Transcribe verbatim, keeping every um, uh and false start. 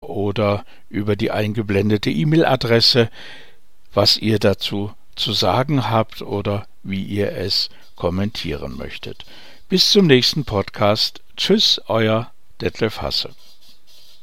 oder über die eingeblendete E-Mail-Adresse, was ihr dazu zu sagen habt oder wie ihr es kommentieren möchtet. Bis zum nächsten Podcast. Tschüss, euer Detlef Hasse.